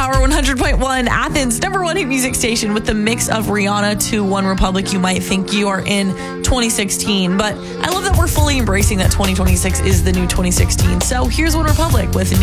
Power 100.1, Athens' number one hit music station, with the mix of Rihanna to One Republic. You might think you are in 2016, but I love that we're fully embracing that 2026 is the new 2016. So here's One Republic with